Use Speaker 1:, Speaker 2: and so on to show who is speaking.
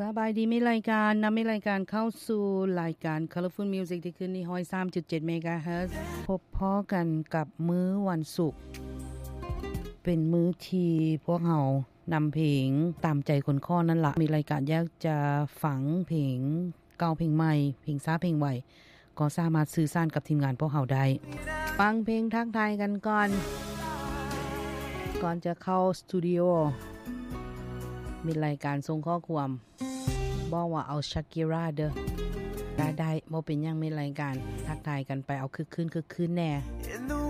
Speaker 1: บายดีมีรายการนำมีรายการเข้าสู่รายการ Colorful Music ที่ขึ้นที่ 103.7 เมกะเฮิรตซ์พบพ้อกันกับมื้อวันศุกร์เป็นมื้อที่พวกเรานำเพลงตามใจคนข้อนั่นละมีรายการอยากจะฝังเพลงเก่าเพลงใหม่เพลงช้าเพลงไวก็สามารถสื่อสารกับทีมงานพวกเราได้ฟังเพลงทักทายกันก่อนจะเข้าสตูดิโอมีรายการส่งข้อความบอกว่าเอาชักกิราเด้อได้บ่เป็นหยังมีรายการทักทายกันไปเอาคึกคืนแน่